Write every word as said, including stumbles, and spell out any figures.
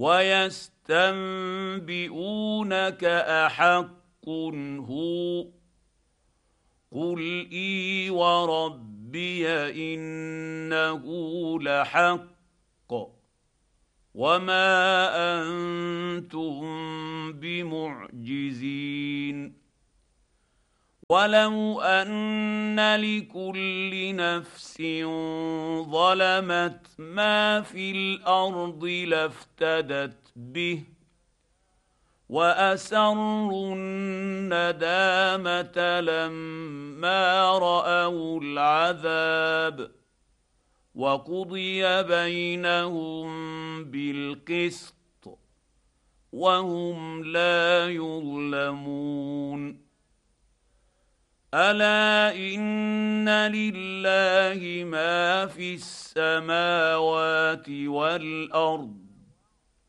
ويستنبئونك أحق هو قل إي وربي إنه لحق وما أنتم بمعجزين ولو أن لكل نفس ظلمت ما في الأرض لافتدت به وأسروا الندامة لما رأوا العذاب وقضي بينهم بالقسط وهم لا يظلمون ألا إن لله ما في السماوات والأرض